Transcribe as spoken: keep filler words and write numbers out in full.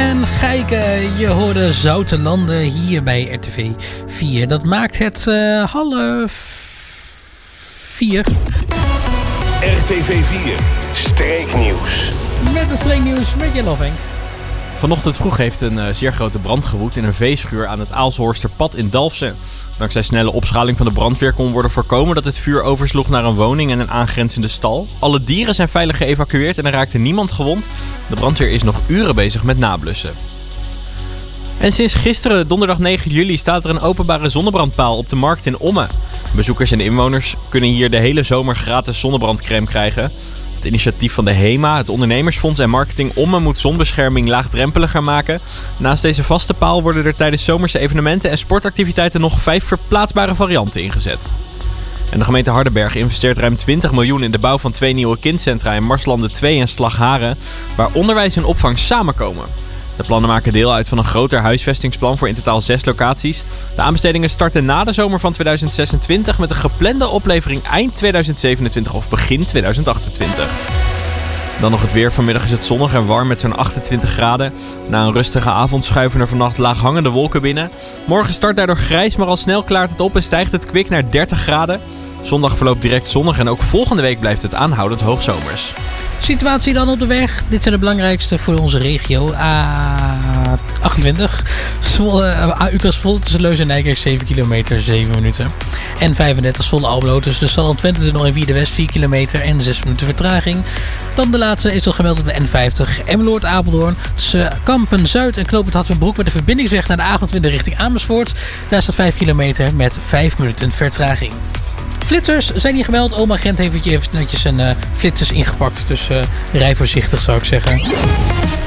en Gijken. Je hoorde Zoute Landen hier bij R T V vier. Dat maakt het uh, half vier. R T V vier, streeknieuws. Met een streeknieuws met Jelle Henk. Vanochtend vroeg heeft een uh, zeer grote brand gewoed in een veeschuur aan het Aalshorsterpad in Dalfsen. Dankzij snelle opschaling van de brandweer kon worden voorkomen dat het vuur oversloeg naar een woning en een aangrenzende stal. Alle dieren zijn veilig geëvacueerd en er raakte niemand gewond. De brandweer is nog uren bezig met nablussen. En sinds gisteren, donderdag negen juli, staat er een openbare zonnebrandpaal op de markt in Ommen. Bezoekers en inwoners kunnen hier de hele zomer gratis zonnebrandcrème krijgen. Het initiatief van de HEMA, het ondernemersfonds en marketing Ommen moet zonbescherming laagdrempeliger maken. Naast deze vaste paal worden er tijdens zomerse evenementen en sportactiviteiten nog vijf verplaatsbare varianten ingezet. En de gemeente Hardenberg investeert ruim twintig miljoen in de bouw van twee nieuwe kindcentra in Marslanden twee en Slagharen, waar onderwijs en opvang samenkomen. De plannen maken deel uit van een groter huisvestingsplan voor in totaal zes locaties. De aanbestedingen starten na de zomer van tweeduizend zesentwintig met een geplande oplevering eind tweeduizend zevenentwintig of begin tweeduizend achtentwintig. Dan nog het weer. Vanmiddag is het zonnig en warm met zo'n achtentwintig graden. Na een rustige avond schuiven er vannacht laaghangende wolken binnen. Morgen start daardoor grijs, maar al snel klaart het op en stijgt het kwik naar dertig graden. Zondag verloopt direct zonnig en ook volgende week blijft het aanhoudend hoogzomers. Situatie dan op de weg. Dit zijn de belangrijkste voor onze regio. A achtentwintig. Zwolle, uh, Utrecht Zwolle tussen Leusden en Nijkerk zeven kilometer, zeven minuten. N vijfendertig Zwolle Almelo tussen de Stad Twente en Noorderwierde West vier kilometer en zes minuten vertraging. Dan de laatste is nog gemeld op de N vijftig. Emmeloord Apeldoorn tussen Kampen Zuid en Knoopend Hattenbroek met de verbindingsweg naar de A achtentwintig richting Amersfoort. Daar staat vijf kilometer met vijf minuten vertraging. Flitsers zijn hier gemeld. Oma Gent heeft even netjes een uh, flitsers ingepakt. Dus uh, rij voorzichtig zou ik zeggen.